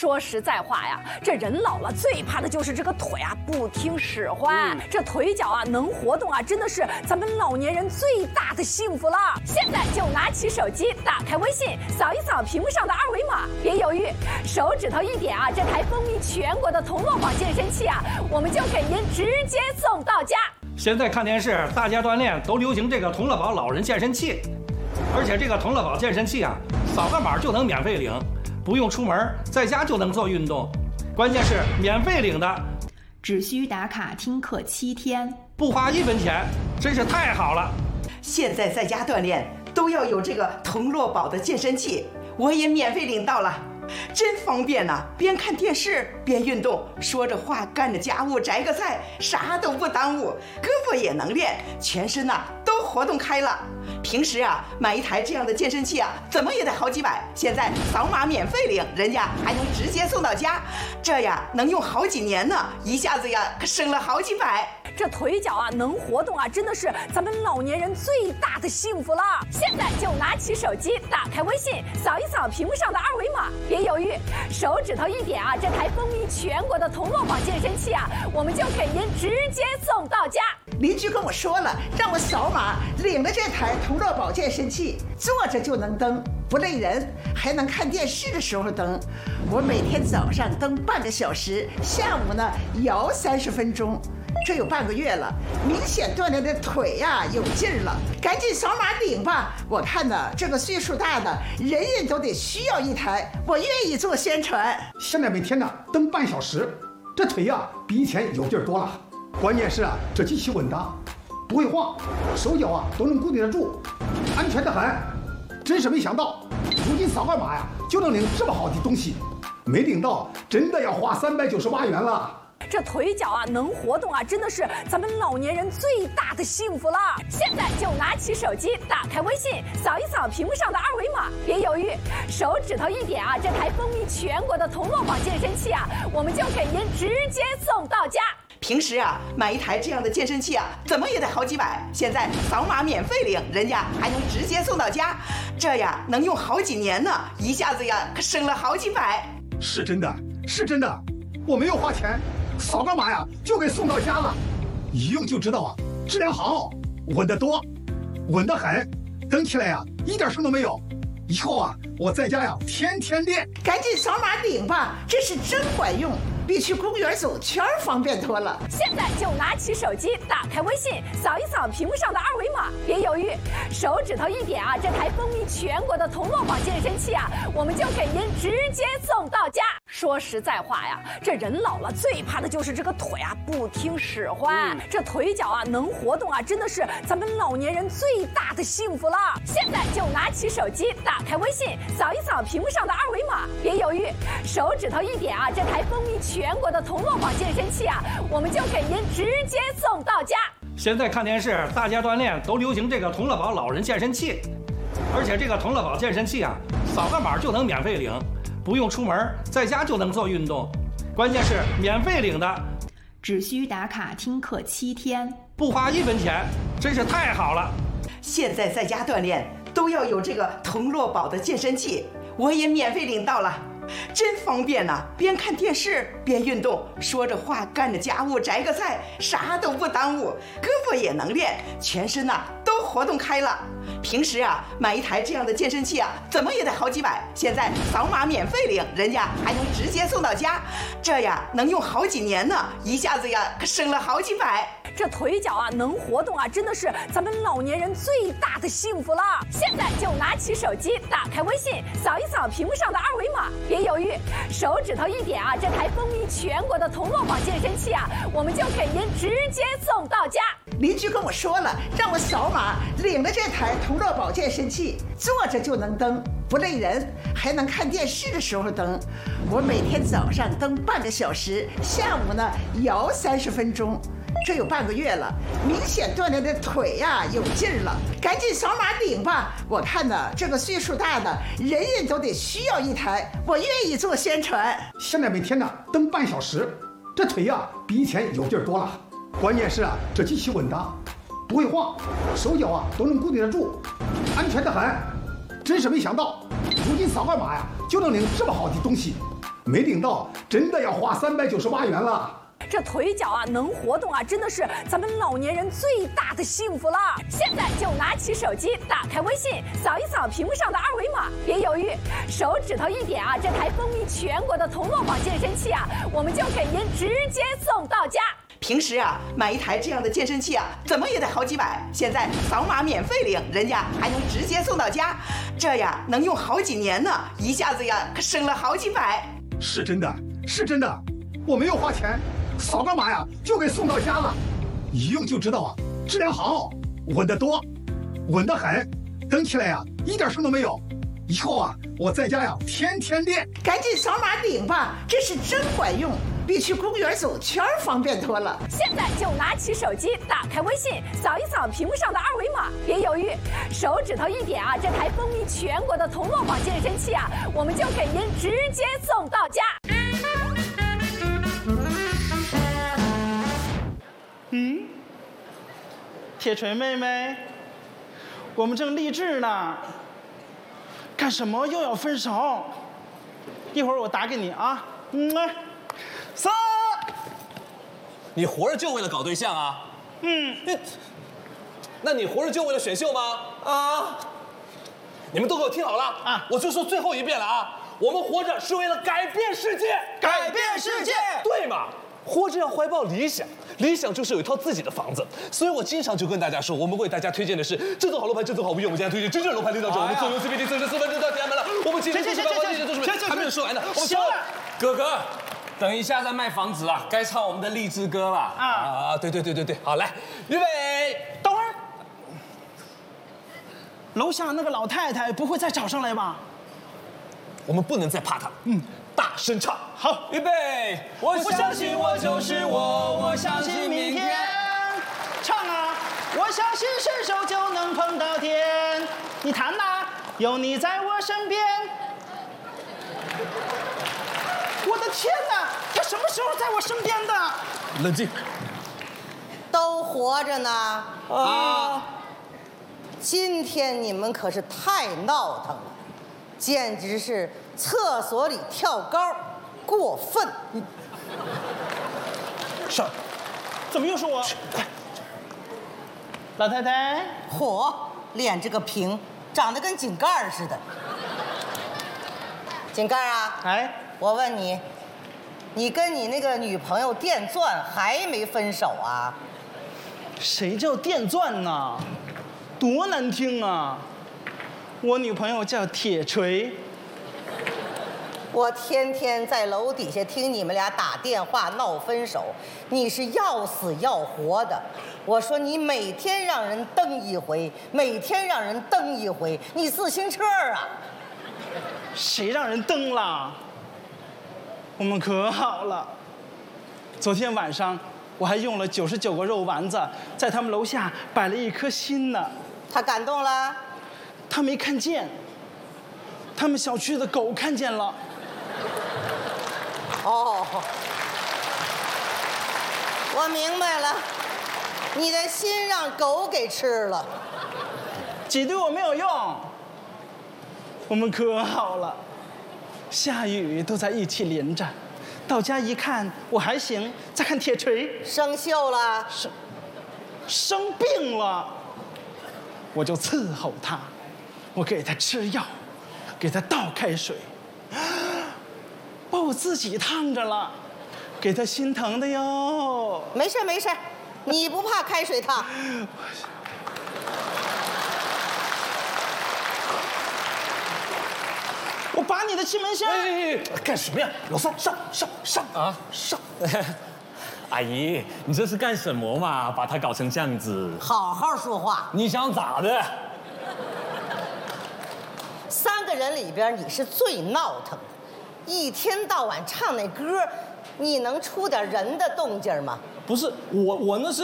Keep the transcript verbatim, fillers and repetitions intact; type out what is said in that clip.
说实在话呀，这人老了最怕的就是这个腿啊不听使唤。嗯、这腿脚啊能活动啊，真的是咱们老年人最大的幸福了。现在就拿起手机，打开微信，扫一扫屏幕上的二维码，别犹豫，手指头一点啊，这台风靡全国的童乐宝健身器啊，我们就给您直接送到家。 现在看电视，大家锻炼都流行这个童乐宝老人健身器，而且这个童乐宝健身器啊，扫个码就能免费领。不用出门，在家就能做运动，关键是免费领的， 只需打卡听课七天， 不花一分钱，真是太好了。 现在在家锻炼都要有这个童乐宝的健身器，我也免费领到了，真方便呐、啊！边看电视边运动，说着话干着家务，摘个菜，啥都不耽误，胳膊也能练，全身呐、啊、都活动开了。平时啊，买一台这样的健身器啊，怎么也得好几百。现在扫码免费领，人家还能直接送到家，这呀能用好几年呢，一下子呀可省了好几百。 这腿脚啊能活动啊，真的是咱们老年人最大的幸福了。现在就拿起手机，打开微信，扫一扫屏幕上的二维码，别犹豫，手指头一点啊，这台风靡全国的童乐宝健身器啊，我们就给您直接送到家。 邻居跟我说了，让我扫码领了这台童乐宝健身器，坐着就能蹬，不累人，还能看电视的时候蹬。我每天早上蹬半个小时，下午呢摇三十分钟。这有半个月了，明显锻炼的腿呀、啊、有劲儿了，赶紧扫码领吧！我看呢，这个岁数大的人人都得需要一台，我愿意做宣传。 现在每天呢蹬半小时，这腿呀、啊、比以前有劲儿多了。关键是啊，这机器稳当，不会晃，手脚啊都能固定得住，安全得很。真是没想到，如今扫个码呀就能领这么好的东西，没领到真的要花三百九十八元了。 这腿脚啊能活动啊，真的是咱们老年人最大的幸福了。现在就拿起手机，打开微信，扫一扫屏幕上的二维码，别犹豫，手指头一点啊，这台风靡全国的童乐宝健身器啊，我们就给您直接送到家。 平时啊，买一台这样的健身器啊，怎么也得好几百。现在扫码免费领，人家还能直接送到家，这呀能用好几年呢，一下子呀可省了好几百。 是真的，是真的，我没有花钱，扫个码呀就给送到家了，一用就知道啊，质量好，稳得多，稳得很，蹬起来呀一点声都没有。以后啊，我在家呀天天练。 赶紧扫码领吧，这是真管用，比去公园走圈方便多了。 现在就拿起手机，打开微信，扫一扫屏幕上的二维码，别犹豫，手指头一点啊，这台风靡全国的童乐宝健身器啊，我们就给您直接送到家。说实在话呀，这人老了最怕的就是这个腿啊不听使唤。嗯、这腿脚啊能活动啊，真的是咱们老年人最大的幸福了。现在就拿起手机，打开微信，扫一扫屏幕上的二维码，别犹豫，手指头一点啊，这台风靡全国的童乐宝健身器啊，我们就给您直接送到家。 现在看电视，大家锻炼都流行这个童乐宝老人健身器，而且这个童乐宝健身器啊，扫个码就能免费领，不用出门，在家就能做运动，关键是免费领的， 只需打卡听课七天， 不花一分钱，真是太好了。 现在在家锻炼都要有这个童乐宝的健身器，我也免费领到了，真方便呐、啊！边看电视边运动，说着话干着家务，摘个菜，啥都不耽误，胳膊也能练，全身呐、啊、都活动开了。平时啊，买一台这样的健身器啊，怎么也得好几百。现在扫码免费领，人家还能直接送到家，这呀能用好几年呢，一下子呀可省了好几百。 这腿脚啊能活动啊，真的是咱们老年人最大的幸福了。现在就拿起手机，打开微信，扫一扫屏幕上的二维码，别犹豫，手指头一点啊，这台风靡全国的童乐宝健身器啊，我们就给您直接送到家。 邻居跟我说了，让我扫码领了这台童乐宝健身器，坐着就能蹬，不累人，还能看电视的时候蹬。我每天早上蹬半个小时，下午呢摇三十分钟。这有半个月了，明显锻炼的腿呀、啊、有劲儿了，赶紧扫码领吧！我看呢，这个岁数大的人人都得需要一台，我愿意做宣传。 现在每天呢蹬半小时，这腿呀、啊、比以前有劲儿多了。关键是啊，这机器稳当，不会晃，手脚啊都能固定得住，安全得很。真是没想到，如今扫个码呀就能领这么好的东西， 没领到真的要花三百九十八元了。 这腿脚啊，能活动啊，真的是咱们老年人最大的幸福了。现在就拿起手机，打开微信，扫一扫屏幕上的二维码，别犹豫，手指头一点啊，这台风靡全国的同乐宝健身器啊，我们就给您直接送到家。 平时啊，买一台这样的健身器啊，怎么也得好几百。现在扫码免费领，人家还能直接送到家，这呀能用好几年呢，一下子呀可省了好几百。 是真的，是真的，我没有花钱，扫个码呀就给送到家了，一用就知道啊，质量好，稳得多，稳得很，蹬起来呀一点声都没有。以后啊，我在家呀天天练。 赶紧扫码领吧，这是真管用，比去公园走圈方便多了。 现在就拿起手机，打开微信，扫一扫屏幕上的二维码，别犹豫，手指头一点啊，这台风靡全国的同乐宝健身器啊，我们就给您直接送到家。 嗯，铁锤妹妹，我们正励志呢，干什么又要分手？一会儿我打给你啊。嗯，三。 你活着就为了搞对象啊？ 嗯， 那你活着就为了选秀吗？啊！你们都给我听好了啊！我就说最后一遍了啊！我们活着是为了改变世界， 改变世界， 对嘛？活着要怀抱理想，理想就是有一套自己的房子。所以我经常就跟大家说，我们为大家推荐的是正宗好楼盘，正宗好物业。我们今天推荐真正楼盘领导者，我们纵横 C B D 四十四分之三填满了。我们今天就是把这些都是还没有说完呢。 行了， 哥哥。等一下再卖房子啊，该唱我们的励志歌了啊啊！对对对对对，好来，预备， 等会儿，楼下那个老太太不会再找上来吧？ 我们不能再怕她，嗯，大声唱， 好， 预备，我相信我就是我，我相信明天， 唱啊！我相信伸手就能碰到天，你弹呐，有你在我身边。我的天哪！他什么时候在我身边的？ 冷静。 都活着呢啊！ 今天你们可是太闹腾了，简直是厕所里跳高，过分。 是，怎么又是我？快！老太太， 嚯，脸这个平，长得跟井盖似的。井盖啊！ 哎。 我问你，你跟你那个女朋友电钻还没分手啊？ 谁叫电钻呢？多难听啊！我女朋友叫铁锤。 我天天在楼底下听你们俩打电话闹分手，你是要死要活的。我说你每天让人蹬一回，每天让人蹬一回，你自行车啊？ 谁让人蹬了？我们可好了，昨天晚上我还用了九十九个肉丸子，在他们楼下摆了一颗心呢。 他感动了？ 他没看见，他们小区的狗看见了。 哦，我明白了，你的心让狗给吃了。 挤兑我没有用，我们可好了。下雨都在一起淋着，到家一看我还行，再看铁锤生锈了， 生生病了，我就伺候他，我给他吃药，给他倒开水，把我自己烫着了，给他心疼的哟。 没事没事，你不怕开水烫？ 我拔你的气门芯！ 哎，干什么呀？老三，上上上啊上！ 阿姨，你这是干什么嘛？把它搞成这样子。 好好说话。 你想咋的？ 三个人里边你是最闹腾的，一天到晚唱那歌，你能出点人的动静吗？ 不是我，我那是。